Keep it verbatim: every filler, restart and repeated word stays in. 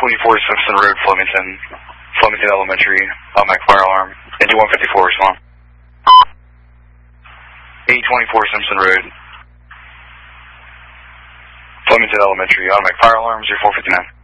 twenty-four Simpson Road, Flemington. Flemington Elementary, automatic fire alarm. Engine one fifty-four, respond. eight twenty-four Simpson Road. Flemington Elementary, automatic fire alarm, zero four fifty-nine.